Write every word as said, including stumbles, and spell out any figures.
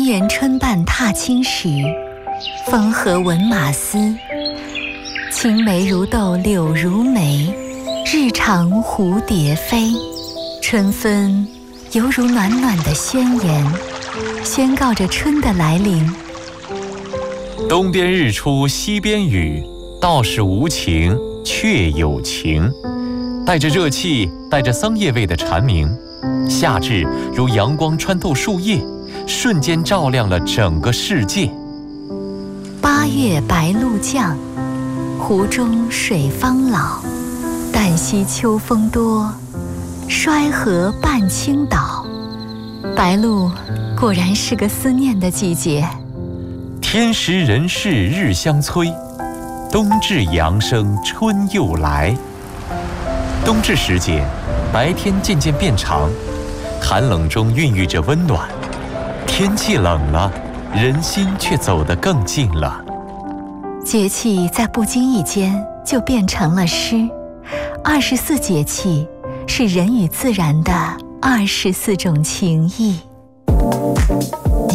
言春半踏青时，风和闻马嘶。青梅如豆柳如眉，日长蝴蝶飞。春分犹如暖暖的宣言，宣告着春的来临。 东边日出西边雨，道是无晴却有晴。带着热气，带着桑叶味的蝉鸣，夏至如阳光穿透树叶，瞬间照亮了整个世界。 八月白露降，湖中水方老。旦夕秋风多，衰河半倾倒。白露果然是个思念的季节。 天时人事日相催，冬至阳生春又来。冬至时节，白天渐渐变长，寒冷中孕育着温暖。天气冷了，人心却走得更近了。 节气在不经意间就变成了诗。二十四节气是人与自然的二十四种情谊。